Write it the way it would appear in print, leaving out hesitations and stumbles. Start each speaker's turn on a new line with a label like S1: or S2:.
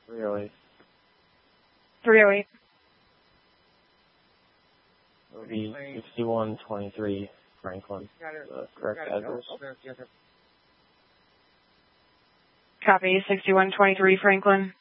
S1: 308.
S2: 308.
S1: It would be 6123 Franklin, the correct address.
S2: Copy, 6123 Franklin.